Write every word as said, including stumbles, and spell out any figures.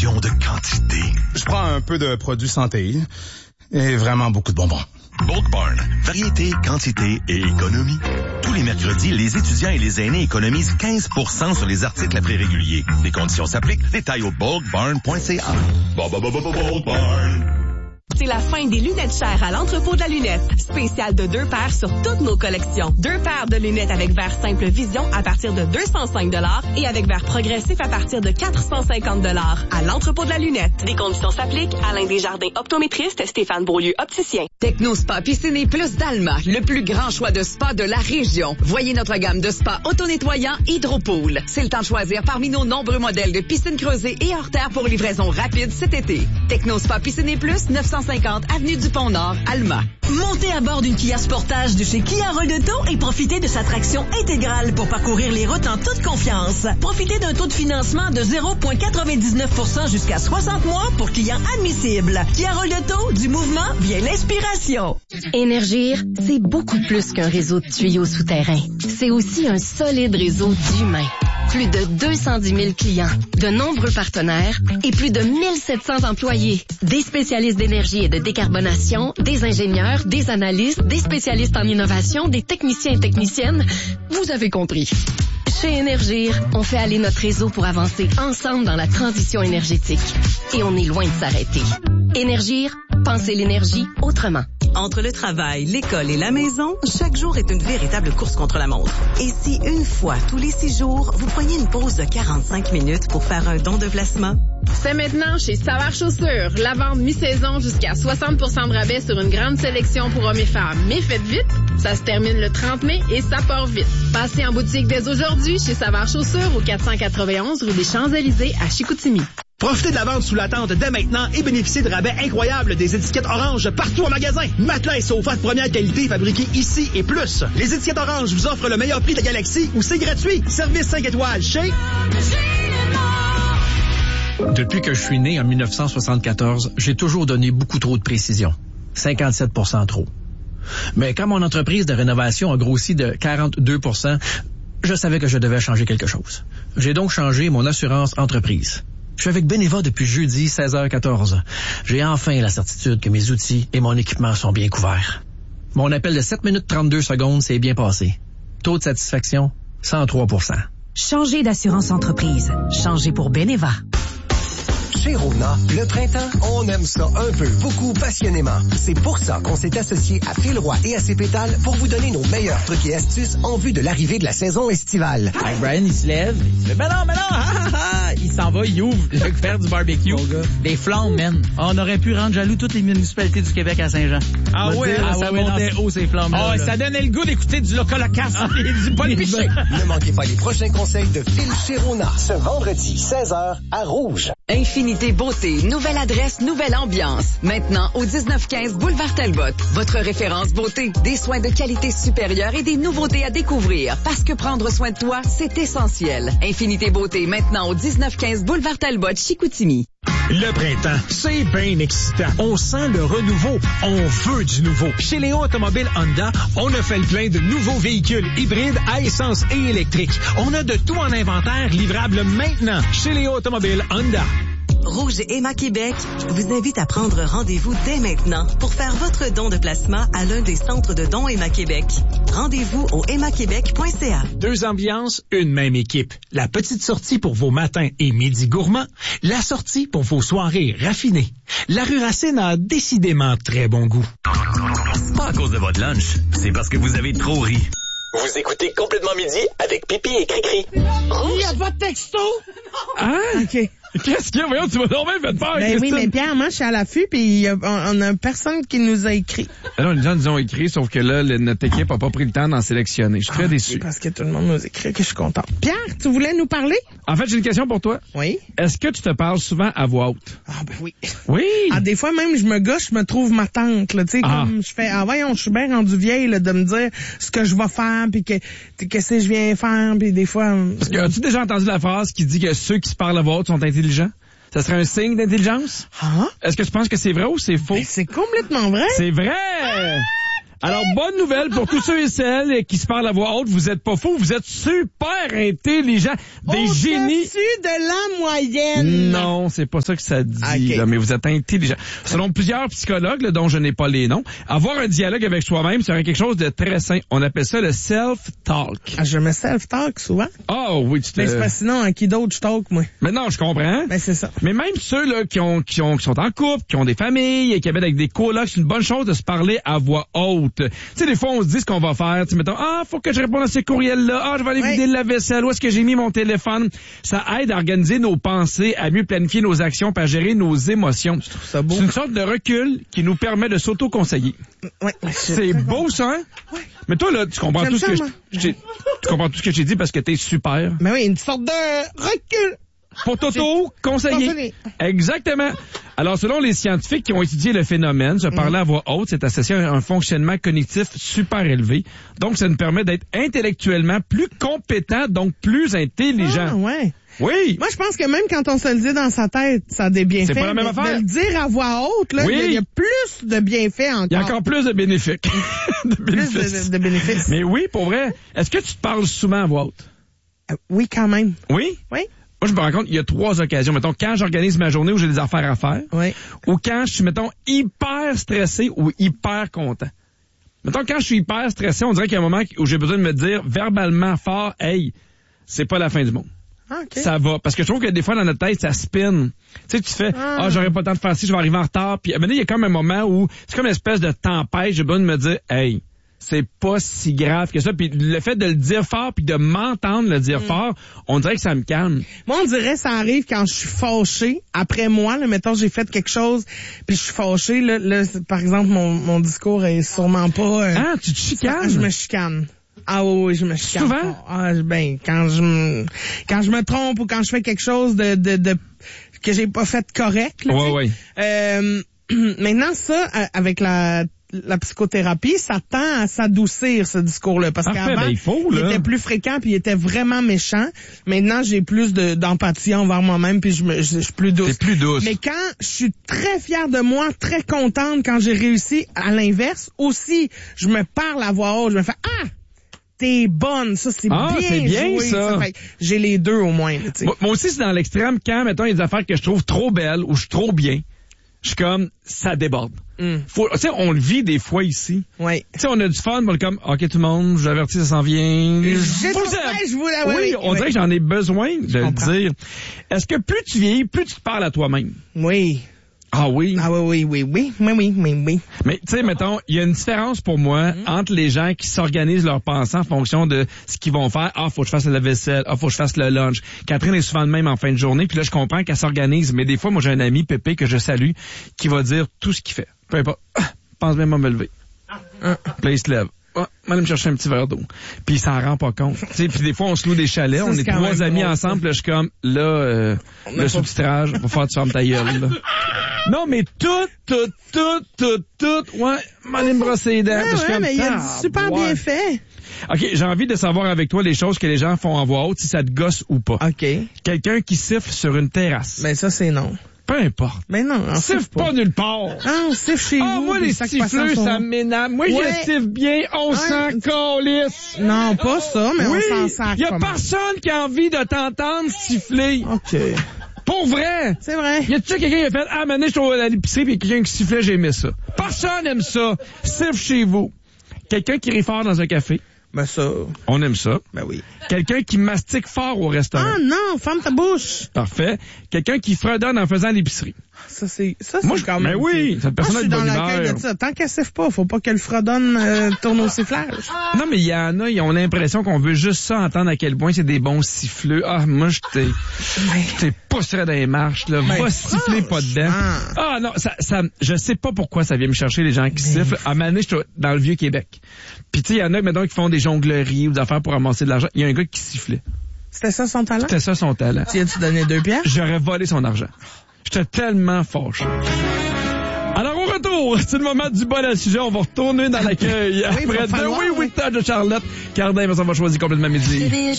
question de quantité. Je prends un peu de produits santé et vraiment beaucoup de bonbons. Bulk Barn. Variété, quantité et économie. Tous les mercredis, les étudiants et les aînés économisent quinze pour cent sur les articles à prix régulier. Les conditions s'appliquent. Détails au bulk barn point c a. Bulk Barn. C'est la fin des lunettes chères à l'entrepôt de la lunette. Spécial de deux paires sur toutes nos collections. Deux paires de lunettes avec verre simple vision à partir de deux cent cinq dollars et avec verre progressif à partir de quatre cent cinquante dollars à l'entrepôt de la lunette. Des conditions s'appliquent. Alain Desjardins, optométriste, Stéphane Beaulieu, opticien. Technospa Piscine et Plus d'Alma, le plus grand choix de spa de la région. Voyez notre gamme de spa auto-nettoyant Hydropool. C'est le temps de choisir parmi nos nombreux modèles de piscines creusées et hors terre pour livraison rapide cet été. Technospa Piscine et Plus, neuf cent cinquante avenue du Pont-Nord, Alma. Montez à bord d'une Kia Sportage de chez Kia Rolletto et profitez de sa traction intégrale pour parcourir les routes en toute confiance. Profitez d'un taux de financement de zéro virgule quatre-vingt-dix-neuf pour cent jusqu'à soixante mois pour clients admissibles. Kia Rolletto, du mouvement vient l'inspiration. Énergir, c'est beaucoup plus qu'un réseau de tuyaux souterrains. C'est aussi un solide réseau d'humains. Plus de deux cent dix mille clients, de nombreux partenaires et plus de mille sept cents employés. Des spécialistes d'énergie et de décarbonation, des ingénieurs, des analystes, des spécialistes en innovation, des techniciens et techniciennes. Vous avez compris. Chez Énergir, on fait aller notre réseau pour avancer ensemble dans la transition énergétique. Et on est loin de s'arrêter. Énergir, pensez l'énergie autrement. Entre le travail, l'école et la maison, chaque jour est une véritable course contre la montre. Et si une fois tous les six jours, vous preniez une pause de quarante-cinq minutes pour faire un don de placement? C'est maintenant chez Savard Chaussures. La vente mi-saison jusqu'à soixante pour cent de rabais sur une grande sélection pour hommes et femmes. Mais faites vite, ça se termine le trente mai et ça part vite. Passez en boutique dès aujourd'hui chez Savard Chaussures au quatre cent quatre-vingt-onze rue des Champs-Élysées à Chicoutimi. Profitez de la vente sous la tente dès maintenant et bénéficiez de rabais incroyables des étiquettes orange partout en magasin. Matelas et sofas de première qualité fabriqués ici et plus. Les étiquettes orange vous offrent le meilleur prix de la galaxie où c'est gratuit. Service cinq étoiles chez... Depuis que je suis né en dix-neuf cent soixante-quatorze, j'ai toujours donné beaucoup trop de précision. cinquante-sept pour cent trop. Mais quand mon entreprise de rénovation a grossi de quarante-deux pour cent, je savais que je devais changer quelque chose. J'ai donc changé mon assurance entreprise. Je suis avec Beneva depuis jeudi, seize heures quatorze. J'ai enfin la certitude que mes outils et mon équipement sont bien couverts. Mon appel de sept minutes trente-deux secondes s'est bien passé. Taux de satisfaction, cent trois pour cent. Changez d'assurance entreprise. Changez pour Beneva. Chez Rona, le printemps, on aime ça un peu, beaucoup, passionnément. C'est pour ça qu'on s'est associé à Phil Roy et à ses pétales pour vous donner nos meilleurs trucs et astuces en vue de l'arrivée de la saison estivale. Hey, Brian, il se lève, il se fait, mais non, mais non, ah, ah, ah. Il s'en va, il ouvre le faire du barbecue. Des flammes, man. On aurait pu rendre jaloux toutes les municipalités du Québec à Saint-Jean. Ah oui, dire, ah, ça ouais, montait haut, ces flammes-là. Oh, ça donnait le goût d'écouter du Locolocasse et du Paul Piché. Ne manquez pas les prochains conseils de Phil chez Rona, ce vendredi, seize heures, à Rouge. Infinité Beauté, nouvelle adresse, nouvelle ambiance. Maintenant, au dix-neuf quinze Boulevard Talbot. Votre référence beauté, des soins de qualité supérieure et des nouveautés à découvrir. Parce que prendre soin de toi, c'est essentiel. Infinité Beauté, maintenant au dix-neuf quinze Boulevard Talbot, Chicoutimi. Le printemps, c'est bien excitant. On sent le renouveau. On veut du nouveau. Chez Léo Automobile Honda, on a fait le plein de nouveaux véhicules hybrides à essence et électrique. On a de tout en inventaire livrable maintenant. Chez Léo Automobile Honda. Rouge et Emma Québec vous invite à prendre rendez-vous dès maintenant pour faire votre don de placement à l'un des centres de dons Emma Québec. Rendez-vous au emma québec point c a. Deux ambiances, une même équipe. La petite sortie pour vos matins et midis gourmands. La sortie pour vos soirées raffinées. La rue Racine a décidément très bon goût. C'est pas à cause de votre lunch, c'est parce que vous avez trop ri. Vous écoutez Complètement Midi avec Pipi et Cricri. Il y a pas de texto? Ah, OK. Qu'est-ce qu'il y a? Voyons, tu m'as normalement fait peur. Ben oui, mais Pierre, moi, je suis à l'affût, puis on, on a personne qui nous a écrit. Alors, les gens nous ont écrit, sauf que là, le, notre équipe a pas pris le temps d'en sélectionner. Je suis très ah, déçu. Parce que tout le monde nous écrit, que je suis content. Pierre, tu voulais nous parler? En fait, j'ai une question pour toi. Oui. Est-ce que tu te parles souvent à voix haute? Ah, ben oui. Oui. Ah, des fois, même, je me gâche, je me trouve ma tante, là, tu sais, ah. comme je fais, ah, voyons, je suis bien rendu vieille, là, de me dire ce que je vais faire, puis que, qu'est-ce que je viens faire, puis des fois... Parce que, as-tu déjà entendu la phrase qui dit que ceux qui se parlent à voix haute sont intelligents? Ça serait un signe d'intelligence? Ah? Est-ce que tu penses que c'est vrai ou c'est faux? Ben, c'est complètement vrai. C'est vrai! Ah! Alors, bonne nouvelle pour tous ceux et celles qui se parlent à voix haute. Vous êtes pas fous, vous êtes super intelligents. Des génies. Au-dessus de la moyenne. Non, c'est pas ça que ça dit, Okay. là, mais vous êtes intelligents. Selon plusieurs psychologues, là, dont je n'ai pas les noms, avoir un dialogue avec soi-même serait quelque chose de très sain. On appelle ça le self-talk. Ah, je me self-talk souvent. Ah oh, oui, tu te... Mais c'est parce que sinon, à qui d'autre je talk, moi? Mais non, je comprends. Ben, c'est ça. Mais même ceux là qui ont qui ont qui sont en couple, qui ont des familles, qui habitent avec des colocs, c'est une bonne chose de se parler à voix haute. Tu sais, des fois on se dit ce qu'on va faire, tu sais, mettons, ah, faut que je réponde à ces courriels-là, ah, je vais aller ouais. vider le lave-vaisselle, où est-ce que j'ai mis mon téléphone? Ça aide à organiser nos pensées, à mieux planifier nos actions, puis à gérer nos émotions. Je trouve ça beau. C'est une sorte de recul qui nous permet de s'auto-conseiller. Ouais, c'est beau ça, hein? Ouais. Mais toi là, tu comprends J'aime tout ce ça, que moi. je j'ai- tu comprends tout ce que j'ai dit parce que t'es super. Mais oui, une sorte de recul. Pour t'auto-conseiller. Conseiller. Exactement. Alors, selon les scientifiques qui ont étudié le phénomène, se parler à voix haute, c'est associé à un fonctionnement cognitif super élevé. Donc, ça nous permet d'être intellectuellement plus compétent, donc plus intelligent. Ah, ouais. Oui. Moi, je pense que même quand on se le dit dans sa tête, ça a des bienfaits. C'est pas la même mais affaire. De le dire à voix haute, là, il Oui. y, a- il y a plus de bienfaits encore. Il y a encore plus de bénéfices. de plus bénéfices. de, de bénéfices. Mais oui, pour vrai. Est-ce que tu te parles souvent à voix haute? Euh, oui, quand même. Oui? Oui. Moi, je me rends compte, il y a trois occasions. Mettons, quand j'organise ma journée où j'ai des affaires à faire, Oui. ou quand je suis, mettons, hyper stressé ou hyper content. Mettons, quand je suis hyper stressé, on dirait qu'il y a un moment où j'ai besoin de me dire verbalement fort, hey, c'est pas la fin du monde. Ah, okay. Ça va. Parce que je trouve que des fois, dans notre tête, ça spin. Tu sais, tu fais, ah, Ah. j'aurais pas le temps de faire ci, je vais arriver en retard. Puis, à un moment donné, il y a comme un moment où c'est comme une espèce de tempête. J'ai besoin de me dire, hey, c'est pas si grave que ça. Puis le fait de le dire fort puis de m'entendre le dire Mm. fort, on dirait que ça me calme. Moi, on dirait ça arrive quand je suis fâchée. Après moi, là, mettons, j'ai fait quelque chose, puis je suis fâchée. Là, là c'est- par exemple, mon, mon discours est sûrement pas... euh, Ah, tu te chicanes? Ah, je me chicane. Ah oui, oui, je me chicane. Souvent? fort. Ah, ben, quand je me, quand je me trompe ou quand je fais quelque chose de, de, de que j'ai pas fait correct. Là, Ouais, tu sais. ouais. Euh, maintenant, ça, euh, avec la la psychothérapie, ça tend à s'adoucir, ce discours-là. Parce Parfait, qu'avant, ben, il faut, là. il était plus fréquent puis il était vraiment méchant. Maintenant, j'ai plus de, d'empathie envers moi-même puis je, me, je, je suis plus douce. T'es plus douce. Mais quand je suis très fière de moi, très contente quand j'ai réussi, à l'inverse, aussi, je me parle à voix haute, je me fais « Ah! T'es bonne! » Ça, c'est Ah, bien c'est bien, joué, ça. Fait que j'ai les deux au moins. Là, tu sais. Moi, moi aussi, c'est dans l'extrême. Quand, mettons, il y a des affaires que je trouve trop belles ou je suis trop bien, je suis comme, ça déborde. Mm. Faut, tu sais, on le vit des fois ici. Oui. Tu sais, on a du fun, on est comme, OK, tout le monde, je vous avertis, ça s'en vient. J'ai Faut trop que ça- faim, je voulais- Oui, oui, on oui. dirait que j'en ai besoin de le comprends. dire. Est-ce que plus tu vieillis, plus tu te parles à toi-même? Oui. Ah oui? Ah oui, oui, oui, oui. Oui, oui, oui, oui. Mais tu sais, mettons, il y a une différence pour moi entre les gens qui s'organisent leurs pensées en fonction de ce qu'ils vont faire. Ah, faut que je fasse la vaisselle. Ah, faut que je fasse le lunch. Catherine est souvent de même en fin de journée. Puis là, je comprends qu'elle s'organise. Mais des fois, moi, j'ai un ami, Pépé, que je salue, qui va dire tout ce qu'il fait. Peu importe. Ah, pense même à me lever. Ah, puis là, il se lève. Ah, m'aller me chercher un petit verre d'eau. Puis il s'en rend pas compte. Tu sais, puis des fois, on se loue des chalets. Ça, on c'est est quand trois même amis drôle, ensemble. ça. Puis là, je suis comme, là, euh, On a le pas- sous-titrage, va faire tu fermes ta gueule, là. Non, mais tout, tout, tout, tout, tout, ouais, m'aller me brosser les dents. Ouais, Puis je suis ouais, comme, mais il y a ah, du super ouais. bien fait. OK, j'ai envie de savoir avec toi les choses que les gens font en voix haute, si ça te gosse ou pas. OK. Quelqu'un qui siffle sur une terrasse. Ben ça, c'est non. Peu importe. Mais non, on Siffle siffle pas pas. nulle part. Ah, on siffle chez Ah, vous. moi, puis les sacs siffleux, passants sont- ça m'énerve. Moi, Ouais. je siffle bien, on Ouais. s'en calisse. Non, pas ça, mais Oui, on s'en sert y a pas mal. personne qui a envie de t'entendre siffler. OK. Pour vrai. C'est vrai. Y a-tu quelqu'un qui a fait, ah, maintenant, je suis à l'épicerie, pis quelqu'un qui sifflait, j'ai aimé ça. Personne aime ça. Siffle chez vous. Quelqu'un qui rit fort dans un café. Ben ça, On aime ça. ben oui. Quelqu'un qui mastique fort au restaurant. Ah non, ferme ta bouche. Parfait. Quelqu'un qui fredonne en faisant l'épicerie. Ça, c'est, ça, c'est Moi, je- quand même. mais oui, cette personne Moi, je a de suis dans bonne l'accueil humeur. de ça. Tant qu'elle siffle pas, faut pas qu'elle fredonne, euh, tourne au sifflage. Non, mais il y en a, ils ont l'impression qu'on veut juste ça entendre à quel point c'est des bons siffleux. Ah, moi, je t'ai, je t'ai poussé dans les marches, là. Ben, Va siffler pas dedans. franchement. Ah, non, ça, ça, je sais pas pourquoi ça vient me chercher les gens qui sifflent. À un moment donné, je suis dans le Vieux-Québec. Puis, tu sais, il y en a, mettons, qui font des jongleries ou des affaires pour ramasser de l'argent. Il y a un gars qui sifflait. C'était ça son talent? C'était ça son talent. Tu as-tu donné deux pièces? J'aurais volé son argent. J'étais tellement fâché. Alors, au retour, c'est le moment du bon à le sujet. On va retourner dans l'accueil. Oui, il va Après falloir, deux oui, oui, oui. de Charlotte. Cardin, ça va choisir complètement midi.